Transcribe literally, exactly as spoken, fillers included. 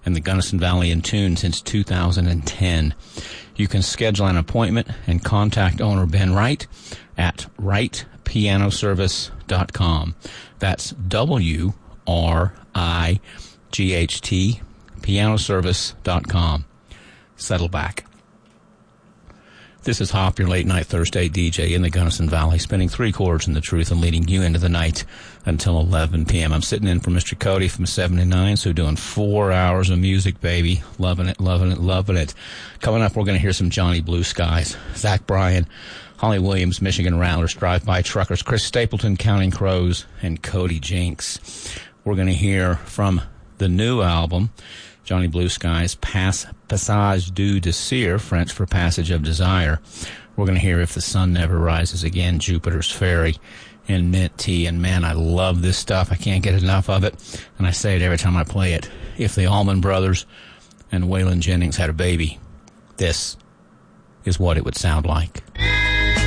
and the Gunnison Valley in tune since two thousand ten. You can schedule an appointment and contact owner Ben Wright at wright piano service dot com. That's W R I G H T, piano service dot com. Settle back. This is Hop, your late-night Thursday D J in the Gunnison Valley, spinning three chords in the truth and leading you into the night until eleven p.m. I'm sitting in for Mister Cody from seventy-nine, so doing four hours of music, baby. Loving it, loving it, loving it. Coming up, we're going to hear some Johnny Blue Skies, Zach Bryan, Holly Williams, Michigan Rattlers, Drive-By Truckers, Chris Stapleton, Counting Crows, and Cody Jinks. We're going to hear from the new album, Johnny Blue Skies, Pass, Passage du Désir, French for Passage of Desire. We're going to hear If the Sun Never Rises Again, Jupiter's Ferry, and Mint Tea. And man, I love this stuff. I can't get enough of it. And I say it every time I play it. If the Allman Brothers and Waylon Jennings had a baby, this is what it would sound like.